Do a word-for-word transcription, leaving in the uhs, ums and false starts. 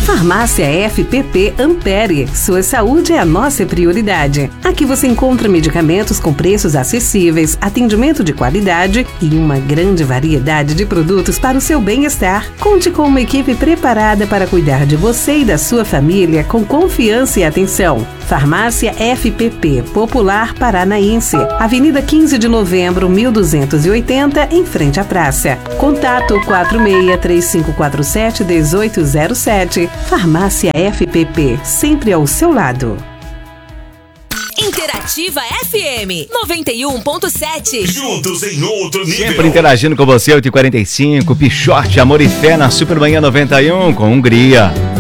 Farmácia F P P Ampere. Sua saúde é a nossa prioridade. Aqui você encontra medicamentos com preços acessíveis, atendimento de qualidade e uma grande variedade de produtos para o seu bem-estar. Conte com uma equipe preparada para cuidar de você e da sua família com confiança e atenção. Farmácia F P P Popular Paranaense, Avenida quinze de Novembro, mil duzentos e oitenta, em frente à praça. Contato quatro seis três cinco quatro sete um oito zero sete. Farmácia F P P, sempre ao seu lado. Interativa F M noventa e um ponto sete. Juntos em outro nível. Sempre interagindo com você, oito e quarenta e cinco. Pichote, Amor e Fé na Super Manhã noventa e um com Hungria.